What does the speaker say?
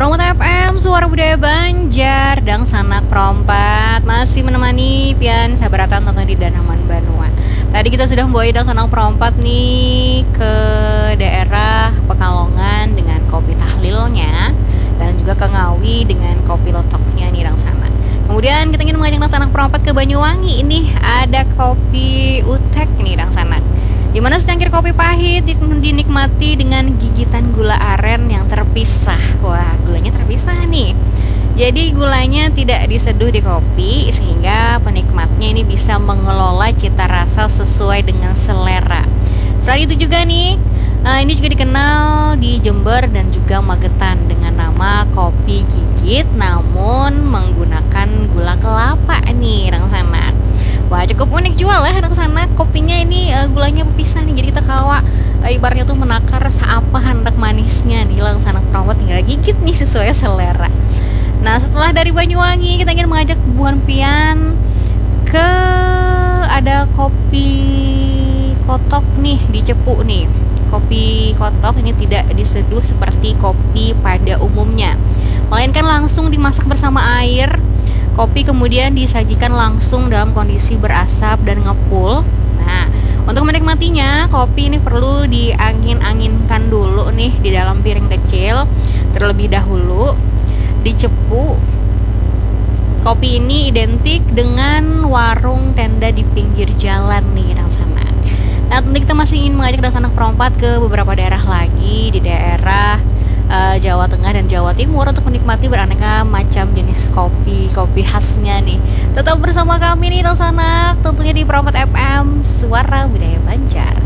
Promo FM, Suara Budaya Banjar, Dang Sanak Prompat masih menemani pian sabaratan tentunya di Danaman Banua. Tadi kita sudah membawa Dang Sanak Prompat nih ke daerah Pekalongan dengan kopi tahlilnya dan juga ke Ngawi dengan kopi lotoknya nih Dang Sanak. Kemudian kita ingin mengajak Dang Sanak Prompat ke Banyuwangi. Ini ada kopi utek nih Dang Sanak, di mana secangkir kopi pahit dinikmati dengan gigitan gula aren yang terpisah. Wah, gulanya terpisah nih. Jadi gulanya tidak diseduh di kopi sehingga penikmatnya ini bisa mengelola cita rasa sesuai dengan selera. Selain itu juga nih, ini juga dikenal di Jember dan juga Magetan dengan nama kopi gigit namun menggunakan gula kelapa nih Dang Sanak. Wah, cukup unik jual ya Dang Sanak. Kopinya ini gulanya berpisah nih. Jadi kita kawa ibaratnya tuh menakar seapa hendak manisnya nih Dang Sanak Prompat, tinggal gigit nih sesuai selera. Nah, setelah dari Banyuwangi kita ingin mengajak Buan Pian ke ada kopi kotok nih di Cepu nih. Kopi kotok ini tidak diseduh seperti kopi pada umumnya, melainkan langsung dimasak bersama air. Kopi kemudian disajikan langsung dalam kondisi berasap dan ngepul. Nah, untuk menikmatinya, kopi ini perlu diangin-anginkan dulu nih di dalam piring kecil terlebih dahulu. Di Cepu, kopi ini identik dengan warung tenda di pinggir jalan nih Dang Sanak. Nah, tentu kita masih ingin mengajak Dang Sanak Prompat ke beberapa daerah lagi di daerah Jawa Tengah dan Jawa Timur untuk menikmati beraneka macam jenis kopi khasnya nih. Tetap bersama kami nih Dang Sanak, tentunya di Prompat FM, Suara Budaya Banjar.